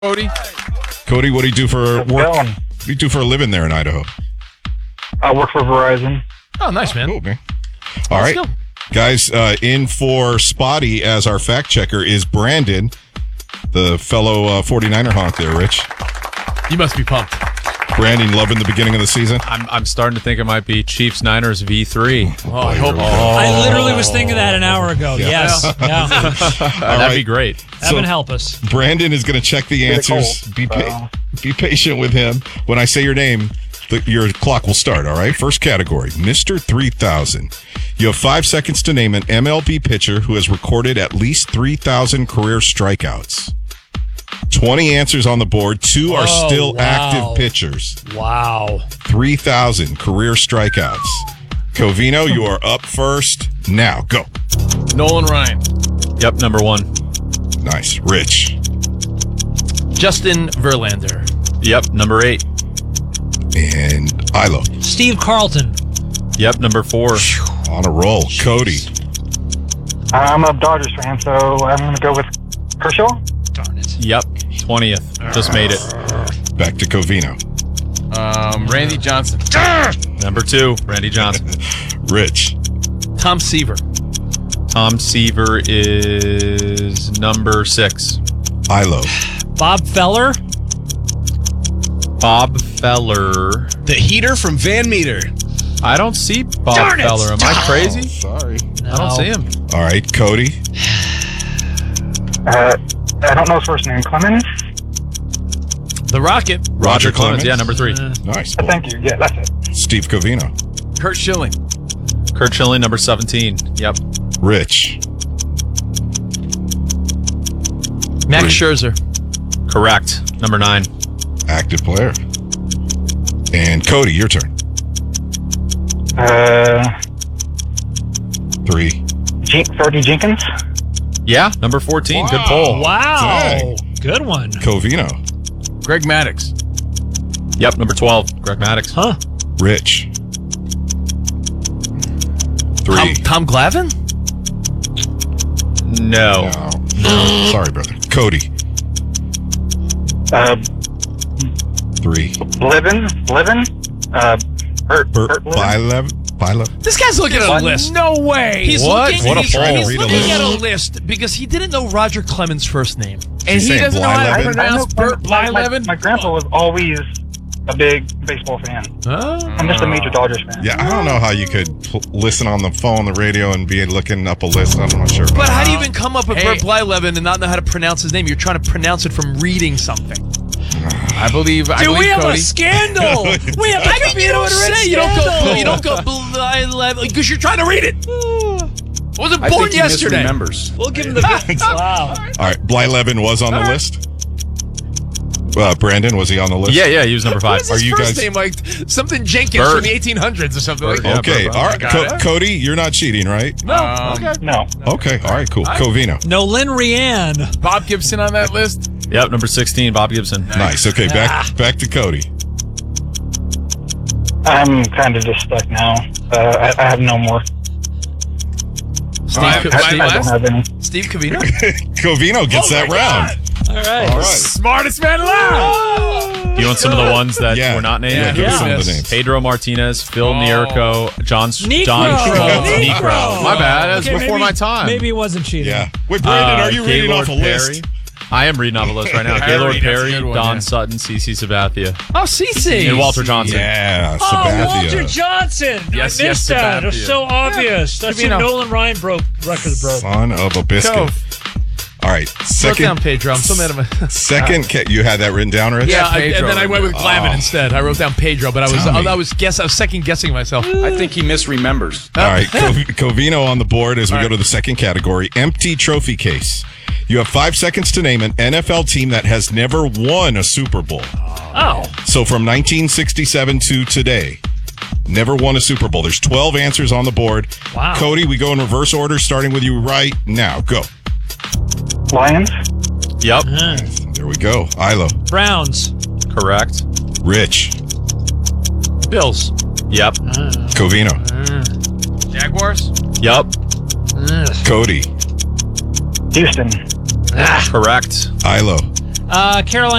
Cody. Cody, what do you do for How's it work? going? What do you do for a living there in Idaho? I work for Verizon. Oh, nice, man. Cool, man. All right. Let's go. Guys, in for Spotty as our fact checker is Brandon, the fellow 49er honk there, Rich. You must be pumped. Brandon, loving the beginning of the season? I'm starting to think it might be Chiefs Niners V3. Oh, I hope. I literally was thinking that an hour ago. Yeah. Yes. Yeah. That'd be great. Evan, help us. Brandon is going to check the answers. Be patient with him. When I say your name, your clock will start, all right? First category, Mr. 3000. You have 5 seconds to name an MLB pitcher who has recorded at least 3,000 career strikeouts. 20 answers on the board. 2 are still active pitchers. Wow. 3,000 career strikeouts. Covino, you are up first. Now, go. Nolan Ryan. Yep, number 1. Nice. Rich. Justin Verlander. Yep, number 8. And Ilo. Steve Carlton. Yep, number 4. On a roll. Cody. I'm a Dodgers fan, so I'm going to go with Kershaw. Darn it. Yep, 20th. Just made it. Back to Covino. Randy Johnson. Number 2, Randy Johnson. Rich. Tom Seaver. Tom Seaver is number 6. Ilo. Bob Feller. Bob Feller. The heater from Van Meter. I don't see Bob Darn it. Feller. Am I crazy? Sorry. I don't see him. All right, Cody. I don't know his first name. Clemens? The Rocket. Roger Clemens. Yeah, number 3. Nice. Thank you. Yeah, that's it. Steve Covino. Kurt Schilling. Kurt Schilling, number 17. Yep. Rich. Max Scherzer. Correct. Number 9. Active player. And Cody, your turn. 3. Fergie Jenkins? Yeah, number 14. Good poll. Wow. Dang. Good one. Covino. Greg Maddux. Yep, number 12. Greg Maddux. Huh. Rich. 3. Tom Glavine? No. No. Sorry, brother. Cody. 3. Livin? Bert Bert Livin? Bylev. This guy's looking at a What? list. No way. He's What? looking, What a he's, poll. he's Read a looking list. at a list because he didn't know Roger Clemens' first name. And He's he saying doesn't know how to Blyleven? pronounce Bert Blyleven. My grandpa was always a big baseball fan. I'm just a major Dodgers fan. Yeah, I don't know how you could listen on the phone, the radio, and be looking up a list. I'm not sure. But how do you even come up with Hey. Bert Blyleven and not know how to pronounce his name? You're trying to pronounce it from reading something. I believe Do we Cody. have a scandal? We have a computer with a red You don't scandal. go Blyleven because you're trying to read it. I wasn't I born think he yesterday. misremembers. We'll give him the wow. All right, Blyleven was on the list. Brandon, was he on the list? Yeah, he was number 5. What is his Are you first guys- name? Like something Jenkins Bert. from the 1800s or something like that. Okay, all right. Cody, you're not cheating, right? No, okay. No. Okay, all right, cool. Covino. Nolan Ryan. Bob Gibson on that list. Yep, number 16, Bob Gibson. Nice. Okay, back to Cody. I'm kind of just stuck now. I have no more. Steve, I don't have any. Steve Covino. Covino gets that round. All right. All right. Smartest man alive. Do you want some of the ones that Yeah. were not named? Yeah, give us some of the Yes. names. Pedro Martinez, Phil Nierko, John Necro. Schmaltz, Necro. Necro. My bad. That was Okay, before my time. Maybe he wasn't cheating. Yeah. Wait, Brandon, are you reading Gaylord off a list? I am reading off a list right now. Perry, Gaylord that's a Perry, good one, Don yeah. Sutton, CC Sabathia, Oh, CC. and Walter Johnson. Yeah, Oh, Walter Sabathia. Johnson. Yes, I missed yes, that. It's Sabathia. so obvious. That's who Covino. Nolan Ryan record broke. Son of a biscuit. Go. All right, Wrote down second. Pedro. I'm so mad at my. You had that written down, Rich? Yeah, Pedro. and then I went with Glavin instead. I wrote down Pedro, but I was Tommy. I was second guessing myself. I think he misremembers. All right, Covino on the board as we go to the second category, empty trophy case. You have 5 seconds to name an NFL team that has never won a Super Bowl. Oh. So from 1967 to today, never won a Super Bowl. There's 12 answers on the board. Wow. Cody, we go in reverse order, starting with you right now. Go. Lions? Yep, There we go. Ilo. Browns. correct. Rich. Bills. Yep, Covino. Jaguars. yep, Cody. Houston? correct. Ilo. Carolina